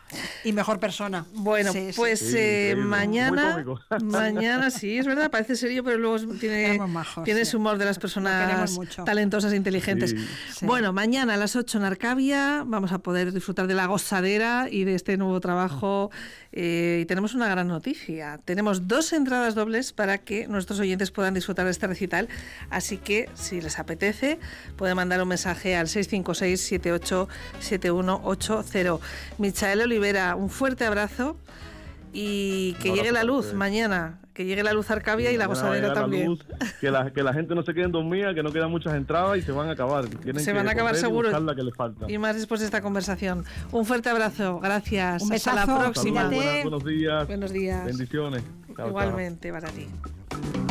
Y mejor persona. Bueno, Sí, pues Sí, mañana, muy cómico. mañana sí, es verdad, parece serio, pero luego tiene Es muy majo, ese sí. humor de las Lo personas queremos mucho. talentosas e inteligentes. Sí. Sí. Bueno, mañana a las 8 en Arcavia vamos a poder disfrutar de La Gozadera y de este nuevo trabajo. Y tenemos una gran noticia. Tenemos 2 entradas dobles para que nuestros oyentes puedan disfrutar de este recital. Así que, si les apetece, pueden mandar un mensaje al 656-787180. Michael Olivera, un fuerte abrazo y que Un llegue la abrazo luz para ustedes. mañana. Que llegue la luz a Arcavia y La Mañana va a Gozadera llegar la también. luz, que la gente no se quede dormida, que no quedan muchas entradas y se van a acabar. Tienen Se que van a acabar correr y seguro. buscar la que les falta. Y más después de esta conversación. Un fuerte abrazo. Gracias. Un Hasta la besazo. próxima. Saludos, Cuídate. buenos días. Buenos días. Bendiciones. Chao, chao. Igualmente para ti.